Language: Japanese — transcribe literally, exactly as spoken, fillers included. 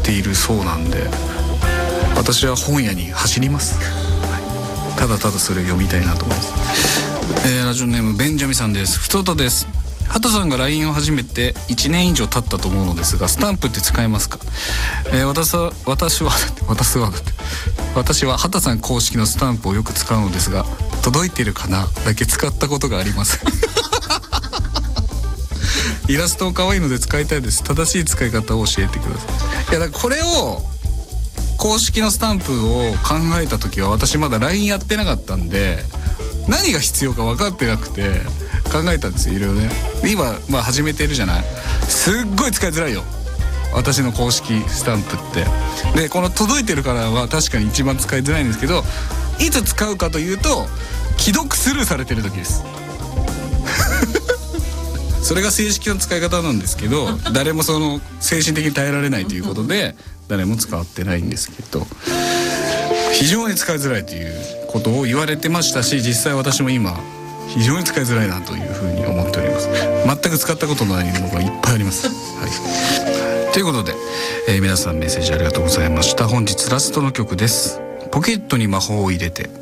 っているそうなんで、私は本屋に走ります、はい、ただただそれを読みたいなと思います。えー、ラジオネームベンジャミさんです。ふつおたです。畑さんが ライン を始めていちねん以上経ったと思うのですが、スタンプって使えますか？えー、私は私は私は私は畑さん公式のスタンプをよく使うのですが、届いてるかなだけ使ったことがありますイラスト可愛いので使いたいです。正しい使い方を教えてください。いやだからこれを公式のスタンプを考えた時は私まだ ライン やってなかったんで、何が必要か分かってなくて考えたんですよ、いろいろね。今、まあ、始めてるじゃない。すっごい使いづらいよ、私の公式スタンプって。でこの届いてるからは確かに一番使いづらいんですけど、いつ使うかというと既読スルーされてる時ですそれが正式な使い方なんですけど、誰もその精神的に耐えられないということで誰も使ってないんですけど、非常に使いづらいということを言われてましたし、実際私も今非常に使いづらいなというふうに思っております。全く使ったことのないのがいっぱいあります、はい、ということで、えー、皆さんメッセージありがとうございました。本日ラストの曲です。ポケットに魔法を入れて。